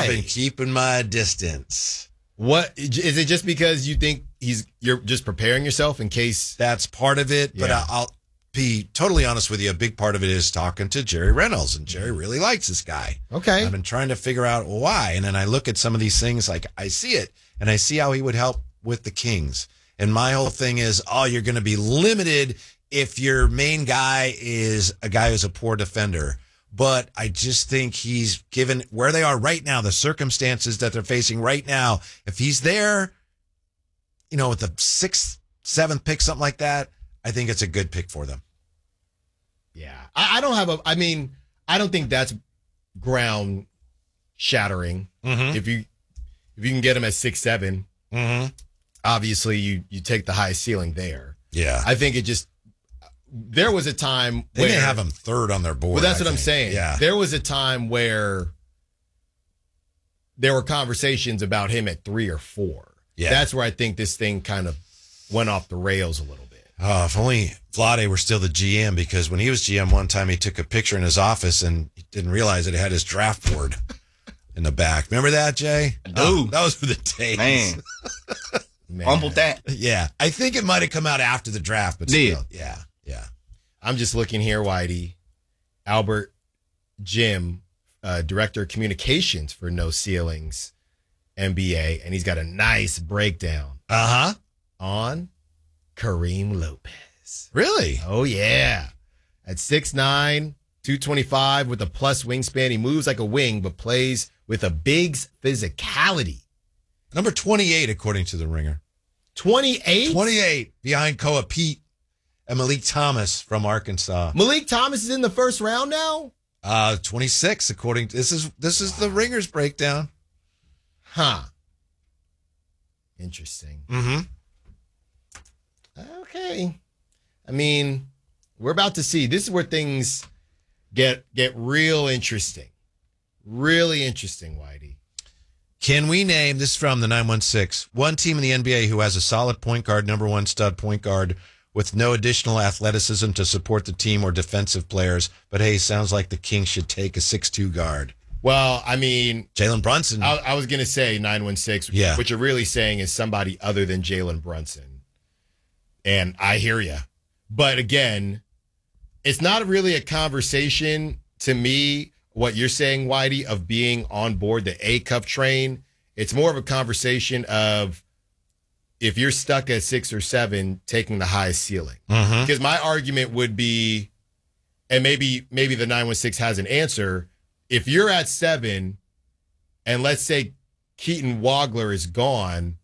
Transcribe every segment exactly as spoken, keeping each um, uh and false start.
I've been keeping my distance. What is it? Just because you think he's you're just preparing yourself in case? That's part of it, but Yeah. I'll be totally honest with you. A big part of it is talking to Jerry Reynolds, and Jerry really likes this guy. Okay. I've been trying to figure out why, and then I look at some of these things, like I see it, and I see how he would help with the Kings. And my whole thing is, oh, you're going to be limited if your main guy is a guy who's a poor defender. But I just think he's given where they are right now, the circumstances that they're facing right now. If he's there, you know, with the sixth, seventh pick, something like that, I think it's a good pick for them. Yeah. I, I don't have a, I mean, I don't think that's ground shattering. Mm-hmm. If you, if you can get him at six, seven, Mm-hmm. obviously you, you take the highest ceiling there. Yeah. I think it just, there was a time They where may have him third on their board. Well, that's I what I'm think. saying. Yeah. There was a time where there were conversations about him at three or four. Yeah. That's where I think this thing kind of went off the rails a little bit. Oh, if only Vlade were still the G M, because when he was G M one time, he took a picture in his office and he didn't realize that it had his draft board in the back. Remember that, Jay? I do. Oh, that was for the days. Man. Man. Fumbled that. Yeah. I think it might have come out after the draft, but Did. still. Yeah. Yeah. I'm just looking here, Whitey. Albert Jim, uh, Director of Communications for No Ceilings N B A, and he's got a nice breakdown Uh-huh. on Kareem Lopez. Really? Oh, yeah. At six nine, two twenty-five with a plus wingspan, he moves like a wing, but plays with a big's physicality. Number twenty-eight, according to the Ringer. twenty-eight? twenty-eight, behind Koa Pete and Malik Thomas from Arkansas. Malik Thomas is in the first round now? Uh, twenty-six, according to this is this is the Ringer's breakdown. Huh. Interesting. Mm-hmm. Okay. I mean, we're about to see. This is where things get get real interesting. Really interesting, Whitey. Can we name, this is from the nine one six, one team in the N B A who has a solid point guard, number one stud point guard, with no additional athleticism to support the team or defensive players, but hey, sounds like the Kings should take a six two guard. Well, I mean, Jalen Brunson. I, I was going to say nine one six. Yeah. What you're really saying is somebody other than Jalen Brunson. And I hear you. But again, it's not really a conversation to me, what you're saying, Whitey, of being on board the A-Cup train. It's more of a conversation of if you're stuck at six or seven, taking the highest ceiling. Mhm. Because my argument would be, and maybe maybe the nine one six has an answer, if you're at seven and let's say Keaton Wagler is gone,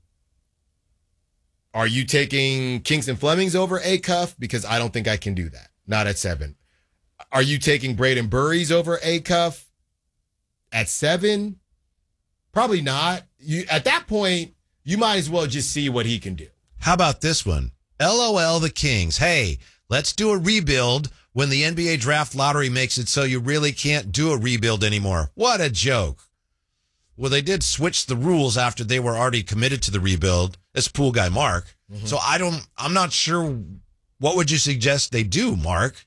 are you taking Kingston Flemings over A-Cuff? Because I don't think I can do that. Not at seven. Are you taking Braden Burries over A-Cuff at seven? Probably not. You at that point, you might as well just see what he can do. How about this one? LOL the Kings. Hey, let's do a rebuild when the N B A draft lottery makes it so you really can't do a rebuild anymore. What a joke. Well, they did switch the rules after they were already committed to the rebuild. It's pool guy Mark. Mm-hmm. So I don't, I'm not sure. What would you suggest they do, Mark?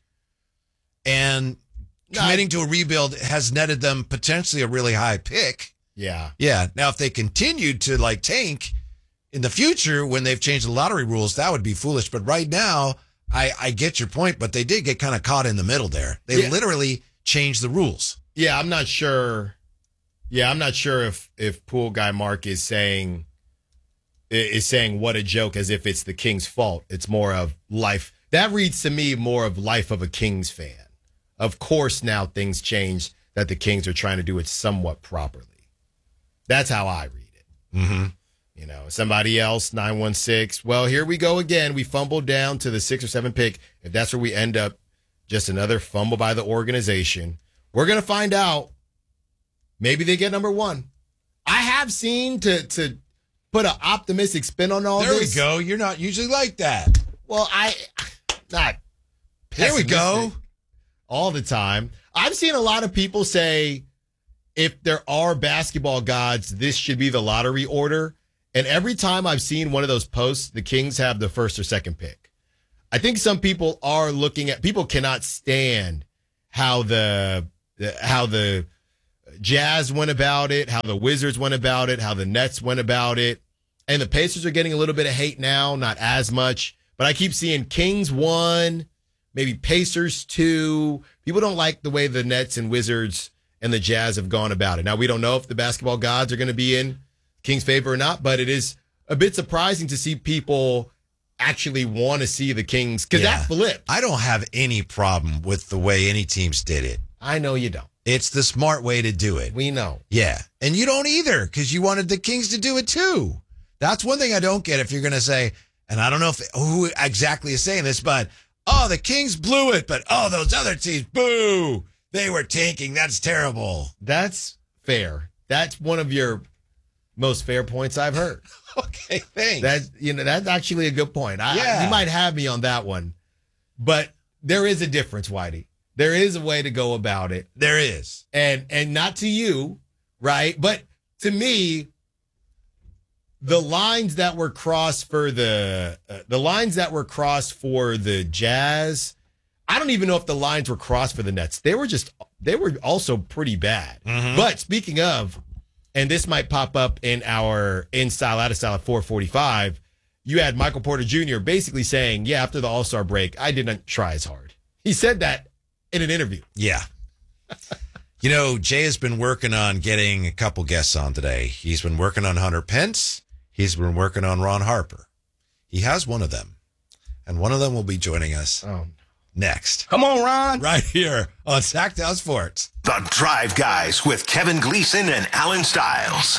And committing to a rebuild has netted them potentially a really high pick. Yeah. Yeah. Now, if they continued to like tank in the future when they've changed the lottery rules, that would be foolish. But right now, I, I get your point, but they did get kind of caught in the middle there. They Yeah. literally changed the rules. Yeah, I'm not sure. Yeah, I'm not sure if if pool guy Mark is saying is saying what a joke as if it's the Kings' fault. It's more of life. That reads to me more of life of a Kings fan. Of course, now things change that the Kings are trying to do it somewhat properly. That's how I read it. Mm-hmm. You know, somebody else, nine one six. Well, here we go again. We fumbled down to the six or seven pick. If that's where we end up, just another fumble by the organization. We're going to find out. Maybe they get number one. I have seen, to to put an optimistic spin on all There this. we go. You're not usually like that. Well, I, not There we go. pessimistic all the time. I've seen a lot of people say, if there are basketball gods, this should be the lottery order. And every time I've seen one of those posts, the Kings have the first or second pick. I think some people are looking at, people cannot stand how the, the how the Jazz went about it, how the Wizards went about it, how the Nets went about it. And the Pacers are getting a little bit of hate now, not as much. But I keep seeing Kings one, maybe Pacers two. People don't like the way the Nets and Wizards and the Jazz have gone about it. Now, we don't know if the basketball gods are going to be in Kings' favor or not, but it is a bit surprising to see people actually want to see the Kings, because Yeah. that flipped. I don't have any problem with the way any teams did it. I know you don't. It's the smart way to do it. We know. Yeah. And you don't either, because you wanted the Kings to do it too. That's one thing I don't get if you're going to say, and I don't know if who exactly is saying this, but, oh, the Kings blew it, but, oh, those other teams, boo, they were tanking. That's terrible. That's fair. That's one of your most fair points I've heard. Okay, thanks. That, you know, that's actually a good point. I, Yeah. you might have me on that one, but there is a difference, Whitey. There is a way to go about it, There is. and and not to you, right? But to me, the lines that were crossed for the uh, the lines that were crossed for the Jazz, I don't even know if the lines were crossed for the Nets. They were just they were also pretty bad. Mhm. But speaking of, and this might pop up in our In Style, Out of Style at four forty-five, you had Michael Porter Junior basically saying, yeah, after the All-Star break, I didn't try as hard. He said that in an interview. Yeah. You know, Jay has been working on getting a couple guests on today. He's been working on Hunter Pence. He's been working on Ron Harper. He has one of them, and one of them will be joining us Oh, next. Come on, Ron. Right here on Sacktown Sports. The Drive Guys with Kevin Gleason and Alan Stiles.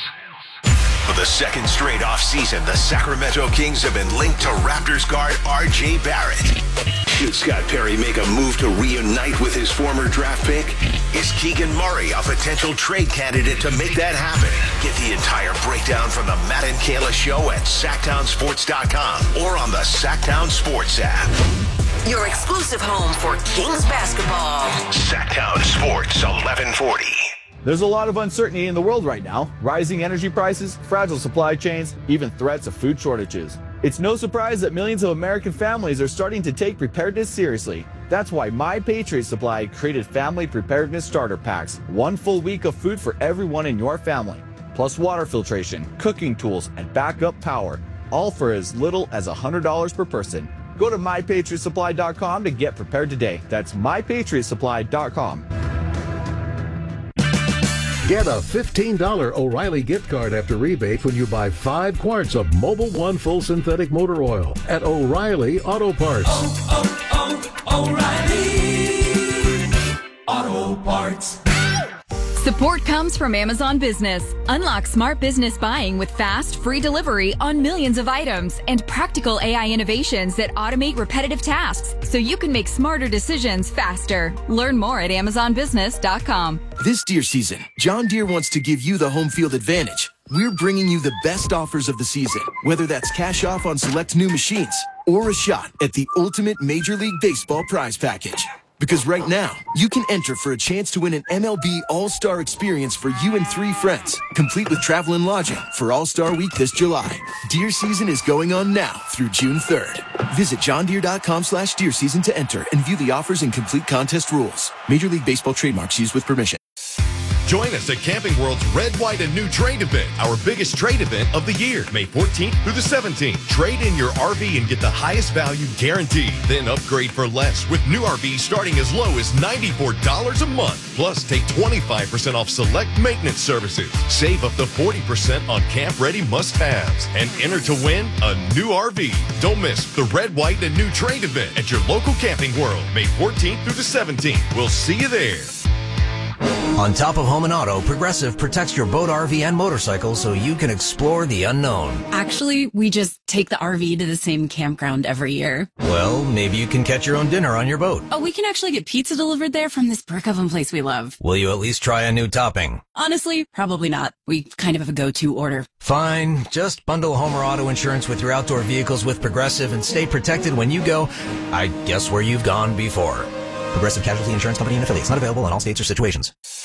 For the second straight offseason, the Sacramento Kings have been linked to Raptors guard R J Barrett. Should Scott Perry make a move to reunite with his former draft pick? Is Keegan Murray a potential trade candidate to make that happen? Get the entire breakdown from the Matt and Kayla Show at sacktown sports dot com or on the Sacktown Sports app. Your exclusive home for Kings basketball. Sacktown Sports, eleven forty. There's a lot of uncertainty in the world right now. Rising energy prices, fragile supply chains, even threats of food shortages. It's no surprise that millions of American families are starting to take preparedness seriously. That's why My Patriot Supply created Family Preparedness Starter Packs. One full week of food for everyone in your family. Plus water filtration, cooking tools, and backup power. All for as little as one hundred dollars per person. Go to my patriot supply dot com to get prepared today. That's my patriot supply dot com. Get a fifteen dollars O'Reilly gift card after rebate when you buy five quarts of Mobil One Full Synthetic Motor Oil at O'Reilly Auto Parts. Oh, oh, oh, O'Reilly Auto Parts. Support comes from Amazon Business. Unlock smart business buying with fast, free delivery on millions of items and practical A I innovations that automate repetitive tasks so you can make smarter decisions faster. Learn more at amazon business dot com. This deer season, John Deere wants to give you the home field advantage. We're bringing you the best offers of the season, whether that's cash off on select new machines or a shot at the ultimate Major League Baseball prize package. Because right now, you can enter for a chance to win an M L B All-Star experience for you and three friends, complete with travel and lodging for All-Star Week this July. Deer season is going on now through June third. Visit john deere dot com slash deer season to enter and view the offers and complete contest rules. Major League Baseball trademarks used with permission. Join us at Camping World's Red, White, and New Trade event, our biggest trade event of the year, May fourteenth through the seventeenth. Trade in your R V and get the highest value guaranteed. Then upgrade for less with new R Vs starting as low as ninety-four dollars a month. Plus, take twenty-five percent off select maintenance services. Save up to forty percent on camp-ready must-haves. And enter to win a new R V. Don't miss the Red, White, and New Trade event at your local Camping World, May fourteenth through the seventeenth. We'll see you there. On top of home and auto, Progressive protects your boat, R V, and motorcycle so you can explore the unknown. Actually, we just take the R V to the same campground every year. Well, maybe you can catch your own dinner on your boat. Oh, we can actually get pizza delivered there from this brick oven place we love. Will you at least try a new topping? Honestly, probably not. We kind of have a go-to order. Fine. Just bundle home or auto insurance with your outdoor vehicles with Progressive and stay protected when you go, I guess, where you've gone before. Progressive Casualty Insurance Company and affiliates. Not available in all states or situations.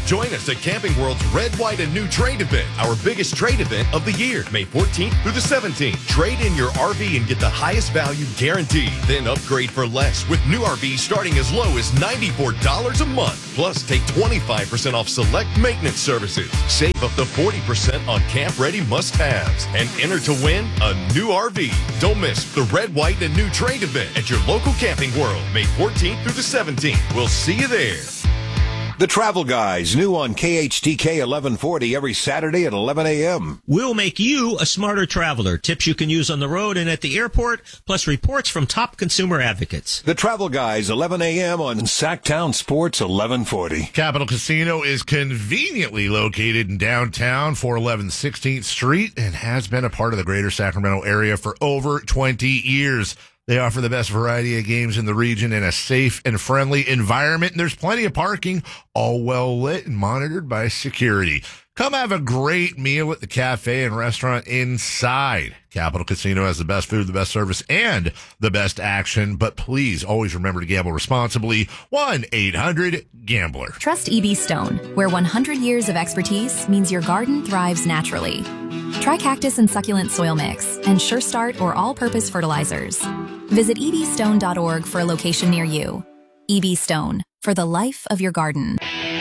Join us at Camping World's Red, White, and New Trade Event, our biggest trade event of the year, May fourteenth through the seventeenth. Trade in your R V and get the highest value guaranteed. Then upgrade for less with new R Vs starting as low as ninety-four dollars a month. Plus, take twenty-five percent off select maintenance services. Save up to forty percent on camp-ready must-haves. And enter to win a new R V. Don't miss the Red, White, and New Trade Event at your local Camping World, May fourteenth through the seventeenth. We'll see you there. The Travel Guys, new on K H T K eleven forty every Saturday at eleven a.m. We'll make you a smarter traveler. Tips you can use on the road and at the airport, plus reports from top consumer advocates. The Travel Guys, eleven a.m. on Sacktown Sports eleven forty. Capital Casino is conveniently located in downtown, four eleven sixteenth Street, and has been a part of the greater Sacramento area for over twenty years. They offer the best variety of games in the region in a safe and friendly environment, and there's plenty of parking, all well lit and monitored by security. Come have a great meal at the cafe and restaurant inside. Capital Casino has the best food, the best service, and the best action, but please always remember to gamble responsibly. one eight hundred gambler. Trust E B Stone, where one hundred years of expertise means your garden thrives naturally. Try cactus and succulent soil mix and Sure Start or all-purpose fertilizers. Visit e b stone dot org for a location near you. E B Stone, for the life of your garden.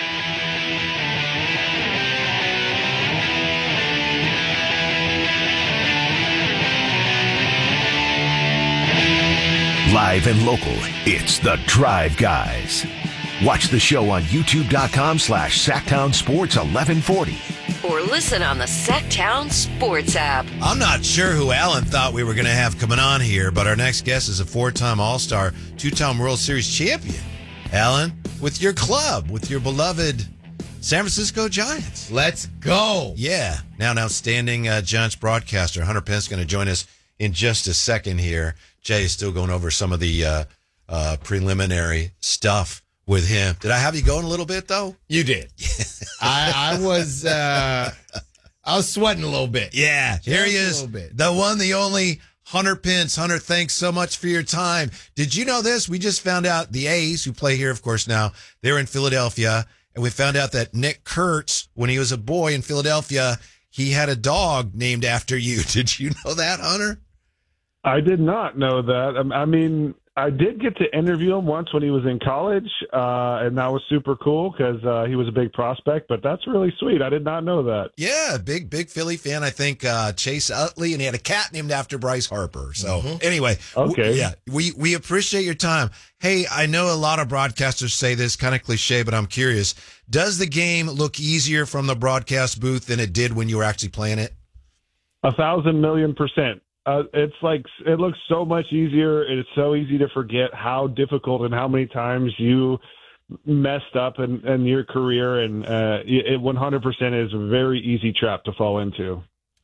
Live and local, it's the Drive Guys. Watch the show on youtube.com slash Sacktown Sports 1140. Or listen on the Sacktown Sports app. I'm not sure who Alan thought we were going to have coming on here, but our next guest is a four-time All-Star, two-time World Series champion. Alan, with your club, with your beloved San Francisco Giants. Let's go. Yeah. Now an outstanding uh, Giants broadcaster. Hunter Pence is going to join us in just a second here. Jay is still going over some of the uh, uh, preliminary stuff with him. Did I have you going a little bit, though? You did. I, I was uh, I was sweating a little bit. Yeah, here he is, the one, the only Hunter Pence. Hunter, thanks so much for your time. Did you know this? We just found out the A's, who play here, of course, now, they're in Philadelphia, and we found out that Nick Kurtz, when he was a boy in Philadelphia, he had a dog named after you. Did you know that, Hunter? I did not know that. I mean, I did get to interview him once when he was in college, uh, and that was super cool because uh, he was a big prospect, but that's really sweet. I did not know that. Yeah, big, big Philly fan. I think uh, Chase Utley, and he had a cat named after Bryce Harper. So mm-hmm. anyway, okay. W- yeah, we, we appreciate your time. Hey, I know a lot of broadcasters say this, kind of cliche, but I'm curious. Does the game look easier from the broadcast booth than it did when you were actually playing it? A thousand million percent. Uh, it's like, it looks so much easier. It's so easy to forget how difficult and how many times you messed up in, in your career. And uh, it one hundred percent is a very easy trap to fall into.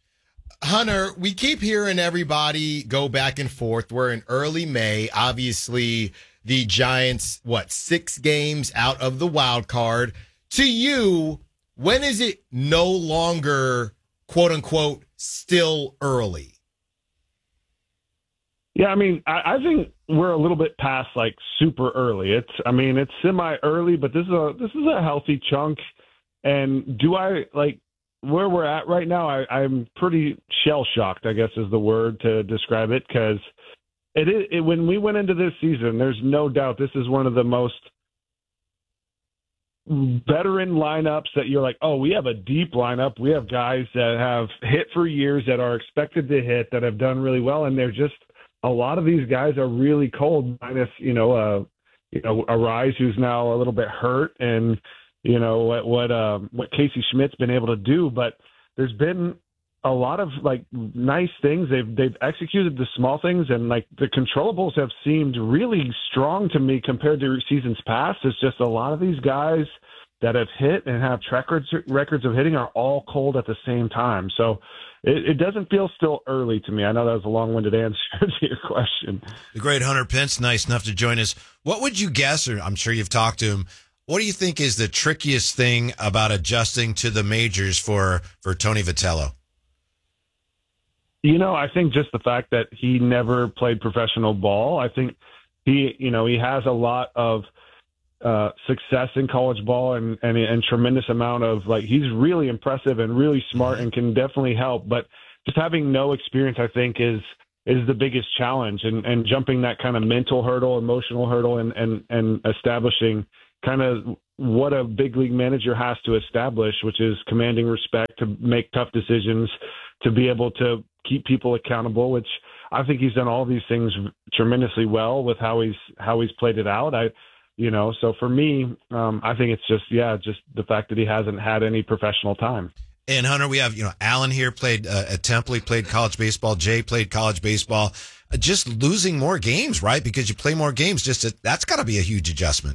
Hunter, we keep hearing everybody go back and forth. We're in early May. Obviously, the Giants, what, six games out of the wild card. To you, when is it no longer, quote unquote, still early? Yeah, I mean, I, I think we're a little bit past like super early. It's, I mean, it's semi early, but this is a this is a healthy chunk. And do I like where we're at right now? I, I'm pretty shell shocked, I guess is the word to describe it, because it is it, when we went into this season, there's no doubt this is one of the most veteran lineups that you're like, oh, we have a deep lineup. We have guys that have hit for years, that are expected to hit, that have done really well, and they're just. A lot of these guys are really cold, minus, you know, uh, you know, Arise, who's now a little bit hurt, and, you know, what what, uh, what Casey Schmidt's been able to do. But there's been a lot of, like, nice things. They've they've executed the small things, and, like, the controllables have seemed really strong to me compared to seasons past. It's just a lot of these guys that have hit and have track records, records of hitting are all cold at the same time. So it, it doesn't feel still early to me. I know that was a long-winded answer to your question. The great Hunter Pence, nice enough to join us. What would you guess, or I'm sure you've talked to him, what do you think is the trickiest thing about adjusting to the majors for, for Tony Vitello? You know, I think just the fact that he never played professional ball. I think he, you know, he has a lot of uh, success in college ball and, and and tremendous amount of like he's really impressive and really smart and can definitely help. But just having no experience, I think, is is the biggest challenge, and, and jumping that kind of mental hurdle, emotional hurdle, and and and establishing kind of what a big league manager has to establish, which is commanding respect, to make tough decisions, to be able to keep people accountable, which I think he's done all these things tremendously well with how he's how he's played it out. I, you know, so for me, um, I think it's just yeah, just the fact that he hasn't had any professional time. And Hunter, we have, you know, Alan here played uh, at Temple. He played college baseball. Jay played college baseball. Uh, just losing more games, right? Because you play more games. Just to, that's got to be a huge adjustment.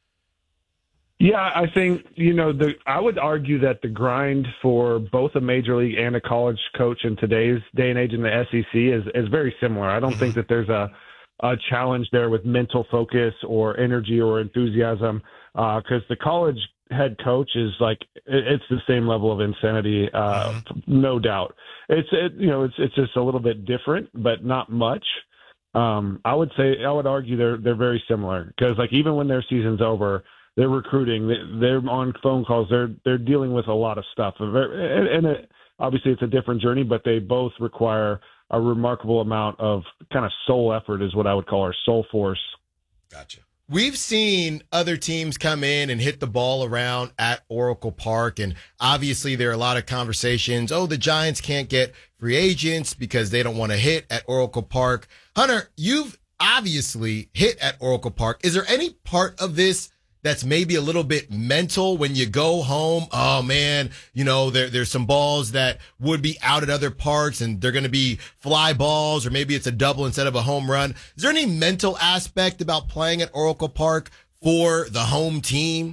Yeah, I think, you know, the I would argue that the grind for both a major league and a college coach in today's day and age in the S E C is, is very similar. I don't mm-hmm. think that there's a, a challenge there with mental focus or energy or enthusiasm, because uh, the college head coach is like, it's the same level of insanity, uh, mm-hmm. no doubt. It's, it, you know, it's it's just a little bit different, but not much. Um, I would say, I would argue they're they're very similar, because like even when their season's over, they're recruiting, they're on phone calls, they're they're dealing with a lot of stuff, and it, obviously it's a different journey, but they both require a remarkable amount of kind of soul effort, is what I would call our soul force. Gotcha. We've seen other teams come in and hit the ball around at Oracle Park, and obviously there are a lot of conversations. Oh, the Giants can't get free agents because they don't want to hit at Oracle Park. Hunter, you've obviously hit at Oracle Park. Is there any part of this that's maybe a little bit mental when you go home? Oh man, you know, there, there's some balls that would be out at other parks and they're going to be fly balls, or maybe it's a double instead of a home run. Is there any mental aspect about playing at Oracle Park for the home team?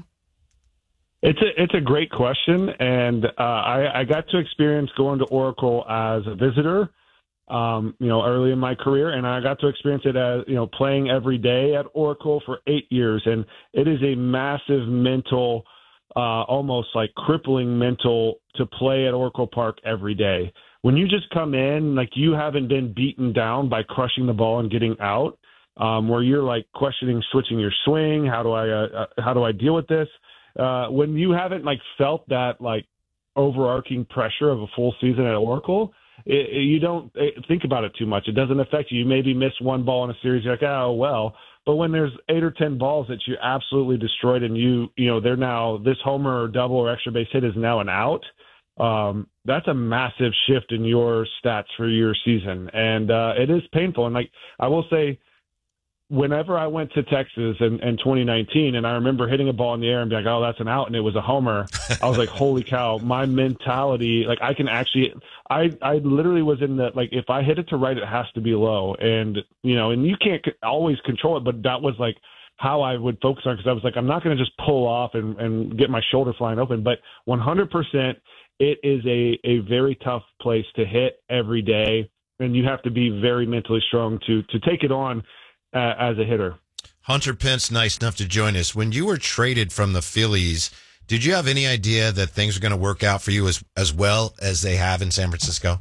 It's a, it's a great question. And, uh, I, I got to experience going to Oracle as a visitor, um, you know, early in my career, and I got to experience it as, you know, playing every day at Oracle for eight years. And it is a massive mental, uh, almost like crippling mental to play at Oracle Park every day. When you just come in, like you haven't been beaten down by crushing the ball and getting out, um, where you're like questioning, switching your swing. How do I, uh, how do I deal with this? Uh, when you haven't like felt that like overarching pressure of a full season at Oracle, It, it, you don't think about it too much. It doesn't affect you. You maybe miss one ball in a series, you're like, oh, well. But when there's eight or ten balls that you absolutely destroyed, and you, you know, they're now, this homer or double or extra base hit is now an out, um, that's a massive shift in your stats for your season. And uh, it is painful. And like, I will say, whenever I went to Texas in, in twenty nineteen, and I remember hitting a ball in the air and being like, oh, that's an out, and it was a homer, I was like, holy cow, my mentality, like I can actually, I, I literally was in the, like, if I hit it to right, it has to be low. And, you know, and you can't always control it, but that was like how I would focus on, because I was like, I'm not going to just pull off and, and get my shoulder flying open, but one hundred percent it is a, a very tough place to hit every day. And you have to be very mentally strong to, to take it on Uh, as a hitter. Hunter Pence, nice enough to join us. When you were traded from the Phillies, did you have any idea that things were going to work out for you as as well as they have in San Francisco?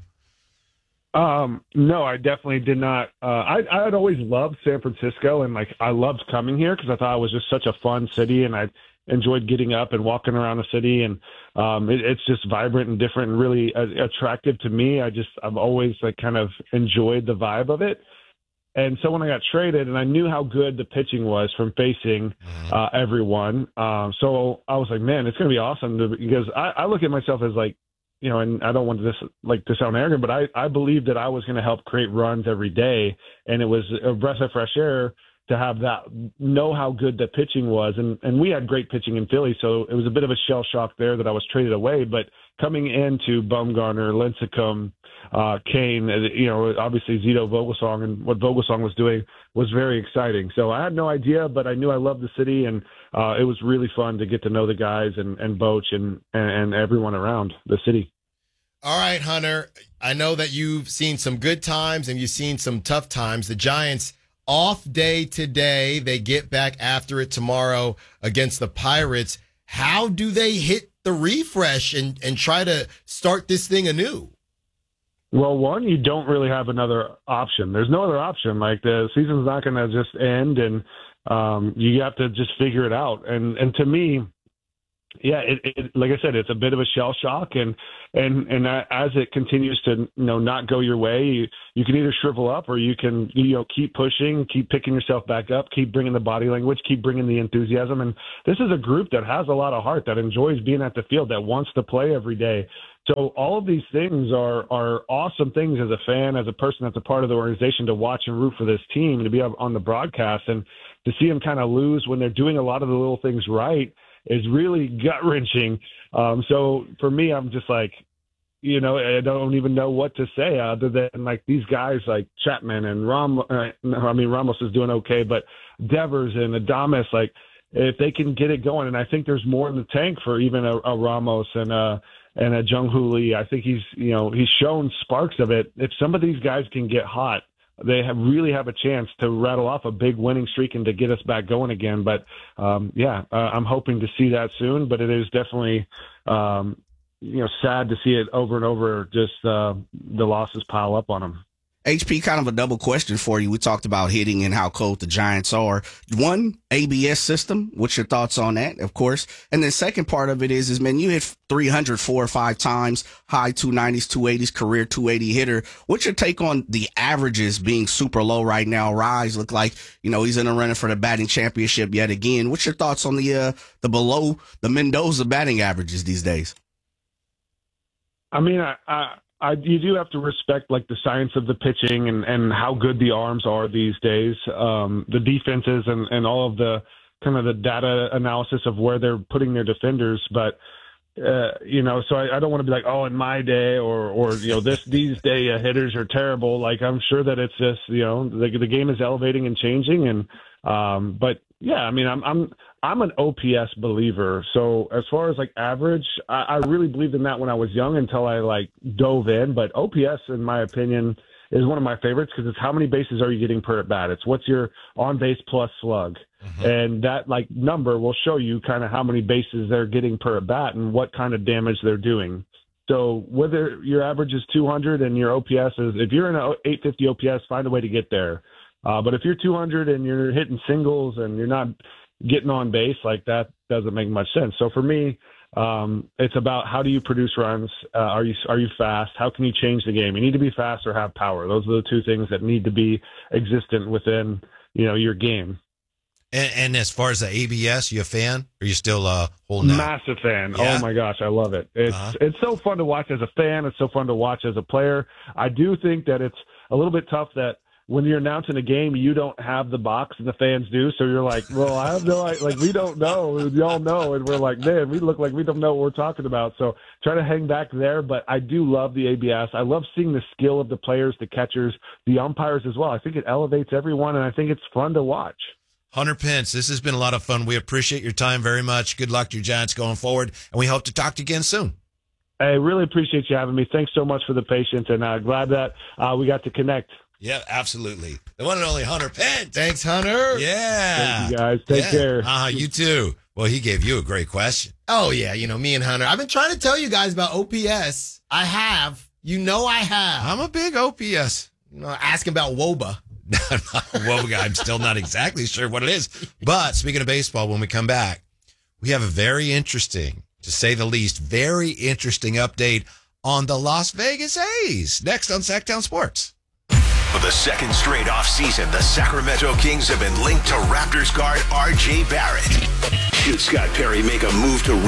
Um, no, I definitely did not. Uh, I I had always loved San Francisco, and like I loved coming here because I thought it was just such a fun city, and I enjoyed getting up and walking around the city, and um, it, it's just vibrant and different and really uh, attractive to me. I just I've always like kind of enjoyed the vibe of it. And so when I got traded, and I knew how good the pitching was from facing uh, everyone, um, so I was like, man, it's going to be awesome to, because I, I look at myself as like, you know, and I don't want this like to sound arrogant, but I, I believed that I was going to help create runs every day, and it was a breath of fresh air to have that, know how good the pitching was. And, and we had great pitching in Philly, so it was a bit of a shell shock there that I was traded away. But coming into Bumgarner, Lincecum, uh, Kane, you know, obviously Zito Vogelsong, and what Vogelsong was doing was very exciting. So I had no idea, but I knew I loved the city, and uh, it was really fun to get to know the guys and, and Boch and, and everyone around the city. All right, Hunter, I know that you've seen some good times and you've seen some tough times. The Giants off day today. They get back after it tomorrow against the Pirates. How do they hit the refresh and, and try to start this thing anew? Well, one, you don't really have another option. There's no other option. Like the season's not going to just end, and um, you have to just figure it out. And and to me, yeah, it, it, like I said, it's a bit of a shell shock, and and and as it continues to you know not go your way, you, you can either shrivel up or you can you know keep pushing, keep picking yourself back up, keep bringing the body language, keep bringing the enthusiasm. And this is a group that has a lot of heart, that enjoys being at the field, that wants to play every day. So all of these things are are awesome things as a fan, as a person that's a part of the organization, to watch and root for this team, to be on the broadcast, and to see them kind of lose when they're doing a lot of the little things right is really gut-wrenching. Um, so for me, I'm just like, you know, I don't even know what to say other than like these guys like Chapman and Ram. Uh, I mean, Ramos is doing okay, but Devers and Adames, like if they can get it going, and I think there's more in the tank for even a, a Ramos and a and a Jung Hoo Lee. I think he's you know he's shown sparks of it. If some of these guys can get hot, they have really have a chance to rattle off a big winning streak and to get us back going again. But um, yeah, uh, I'm hoping to see that soon. But it is definitely, um, you know, sad to see it over and over. Just uh, the losses pile up on them. H P, kind of a double question for you. We talked about hitting and how cold the Giants are. One, A B S system. What's your thoughts on that, of course? And the second part of it is, is man, you hit three hundred four or five times, high two nineties, two eighties, career two eighty hitter. What's your take on the averages being super low right now? Rise look like, you know, he's in a running for the batting championship yet again. What's your thoughts on the, uh, the below the Mendoza batting averages these days? I mean, I, I, I, you do have to respect like the science of the pitching and, and how good the arms are these days, um, the defenses and, and all of the kind of the data analysis of where they're putting their defenders. But, uh, you know, so I, I don't want to be like, oh, in my day or, or you know, this these day uh, hitters are terrible. Like I'm sure that it's just, you know, the, the game is elevating and changing. And um, but, yeah, I mean, I'm I'm I'm an O P S believer. So as far as like average, I, I really believed in that when I was young until I like dove in. But O P S, in my opinion, is one of my favorites because it's how many bases are you getting per at bat. It's what's your on base plus slug, mm-hmm. and that like number will show you kind of how many bases they're getting per at bat and what kind of damage they're doing. So whether your average is two hundred and your O P S is, if you're in an eight fifty O P S, find a way to get there. Uh, but if you're two hundred and you're hitting singles and you're not getting on base, like that doesn't make much sense. So for me, um, it's about how do you produce runs? Uh, are you are you fast? How can you change the game? You need to be fast or have power. Those are the two things that need to be existent within you know your game. And, and as far as the A B S, you a fan? Or you still uh, holding out? Massive fan. Yeah? Oh my gosh, I love it. It's uh-huh. it's so fun to watch as a fan. It's so fun to watch as a player. I do think that it's a little bit tough that when you're announcing a game, you don't have the box and the fans do. So you're like, well, I have no idea. Like, we don't know. Y'all know. And we're like, man, we look like we don't know what we're talking about. So try to hang back there. But I do love the A B S. I love seeing the skill of the players, the catchers, the umpires as well. I think it elevates everyone, and I think it's fun to watch. Hunter Pence, this has been a lot of fun. We appreciate your time very much. Good luck to your Giants going forward, and we hope to talk to you again soon. I really appreciate you having me. Thanks so much for the patience, and uh, glad that uh, we got to connect. Yeah, absolutely. The one and only Hunter Pence. Thanks, Hunter. Yeah. Thank you, guys. Take yeah. care. Uh, you too. Well, he gave you a great question. Oh, yeah. You know, me and Hunter. I've been trying to tell you guys about O P S. I have. You know I have. I'm a big O P S. You know, asking about W O B A. I'm not a W O B A guy. I'm still not exactly sure what it is. But speaking of baseball, when we come back, we have a very interesting, to say the least, very interesting update on the Las Vegas A's. Next on Sacktown Sports. For the second straight offseason, the Sacramento Kings have been linked to Raptors guard R J Barrett. Should Scott Perry make a move to